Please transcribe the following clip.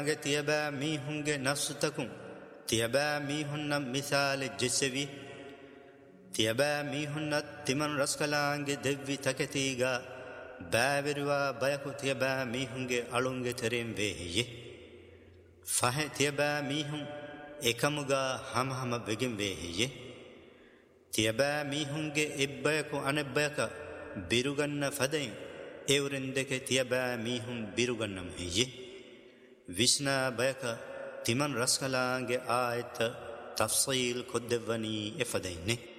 තියබෑ මීහුන්ගේ නස්සතකුන් තියබෑ මීහුන්නම් මිසාලෙ ජෙස්සෙවි තියබෑ මීහුන්නත් තිමන් රස්කලාන්ගේ දෙව්වි තකෙතීගා බෑවිරුවා බයකු තියබෑ මීහුන්ගේ අලුන්ගේ තෙරෙන් වේහියේ ෆහෙ තියබෑ මීහුන් එකමුගා හමහම වෙගෙන් වේහියේ තියබෑ මීහුන්ගේ එබ්බයකු අනෙබ්බයක බිරුගන්න ෆදයින් එවුරෙන් දෙක තියබෑ මීහුන් බිරුගන්නම හියේ විස්නා බයක තිමන් රස්කලාන්ගේ ආයත තෆ්සීල් කොද්දෙවනී එෆදයින්නේ